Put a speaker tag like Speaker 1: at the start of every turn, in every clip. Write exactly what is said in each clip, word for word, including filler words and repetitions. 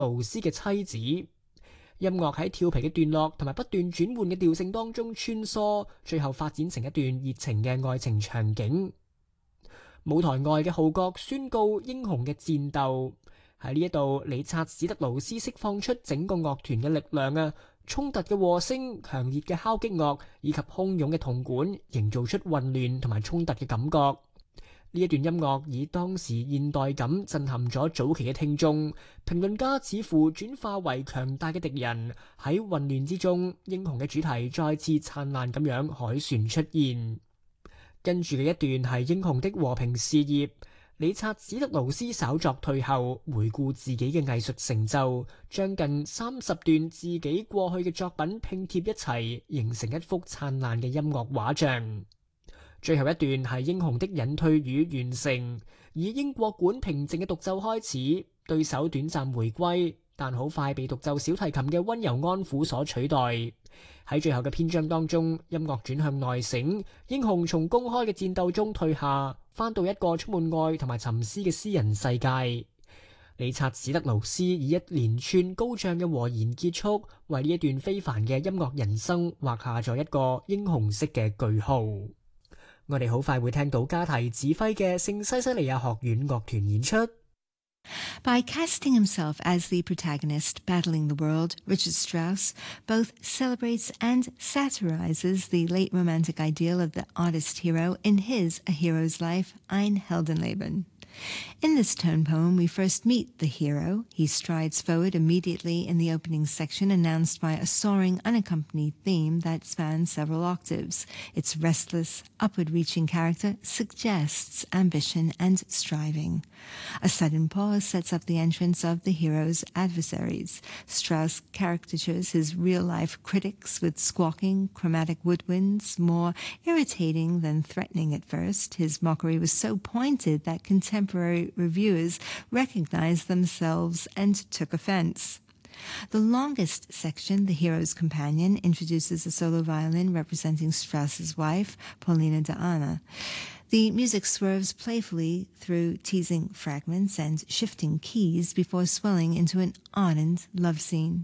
Speaker 1: 勞斯嘅妻子。音樂喺跳皮嘅段落同埋不斷轉換嘅調性當中穿梭，最後發展成一段熱情嘅愛情場景。舞台外嘅號角宣告英雄嘅戰鬥。喺呢一度，理察史特勞斯釋放出整個樂團嘅力量啊！衝突嘅和聲、強烈嘅敲擊樂以及洶湧嘅銅管，營造出混亂同埋衝突嘅感覺。呢一段音樂以當時現代感震撼咗早期嘅聽眾，評論家似乎轉化為強大嘅敵人。喺混亂之中，英雄嘅主題再次燦爛咁樣凱旋出現。跟住嘅一段係英雄的和平事業。理察史特勞斯稍作退後，回顧自己嘅藝術成就，將近三十段自己過去嘅作品拼貼一齊，形成一幅燦爛嘅音樂畫像。最後一段係英雄的隱退與完成，以英國管平靜嘅獨奏開始，對手短暫回歸，但好快被獨奏小提琴嘅溫柔安撫所取代。喺最後嘅篇章當中，音樂轉向內省，英雄從公開嘅戰鬥中退下，返到一個充滿愛同埋沉思嘅私人世界。理察史特勞斯以一連串高漲嘅和弦結束，為呢一段非凡嘅音樂人生畫下咗一個英雄式嘅句號。我哋好快會聽到加提指揮嘅聖西西利亞學院樂團演出。
Speaker 2: By casting himself as the protagonist battling the world, Richard Strauss both celebrates and satirizes the late romantic ideal of the artist hero in his A Hero's Life, Ein Heldenleben. In this tone poem, we first meet the hero. He strides forward immediately in the opening section, announced by a soaring, unaccompanied theme that spans several octaves. Its restless, upward-reaching character suggests ambition and striving. A sudden pause sets up the entrance of the hero's adversaries. Strauss caricatures his real-life critics with squawking, chromatic woodwinds, more irritating than threatening at first. His mockery was so pointed that contemporary Contemporary reviewers recognized themselves and took offense. The longest section, The Hero's Companion, introduces a solo violin representing Strauss's wife, Paulina de Anna. The music swerves playfully through teasing fragments and shifting keys before swelling into an ardent love scene.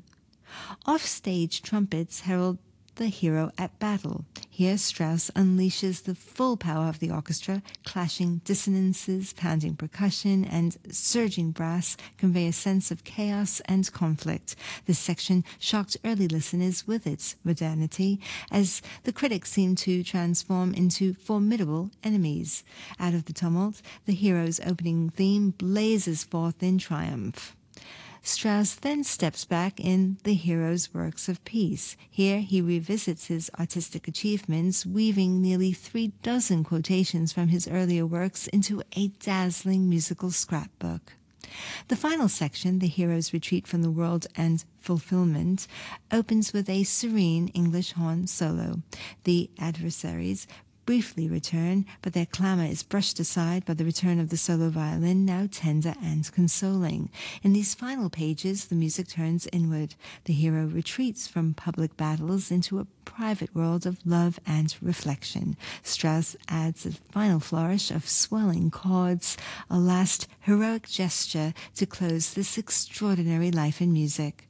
Speaker 2: Offstage trumpets herald the hero at battle. Here Strauss unleashes the full power of the orchestra. Clashing dissonances, pounding percussion, and surging brass convey a sense of chaos and conflict. This section shocked early listeners with its modernity, as the critics seem to transform into formidable enemies. Out of the tumult, the hero's opening theme blazes forth in triumph. Strauss then steps back in The Hero's Works of Peace. Here he revisits his artistic achievements, weaving nearly three dozen quotations from his earlier works into a dazzling musical scrapbook. The final section, The Hero's Retreat from the World and Fulfillment, opens with a serene English horn solo. The adversaries briefly return, but their clamor is brushed aside by the return of the solo violin, now tender and consoling. In these final pages, the music turns inward. The hero retreats from public battles into a private world of love and reflection. Strauss adds a final flourish of swelling chords, a last heroic gesture to close this extraordinary life in music.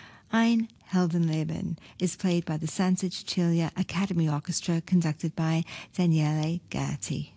Speaker 2: Ein Heldenleben is played by the Santa Cecilia Academy Orchestra, conducted by Daniele Gatti.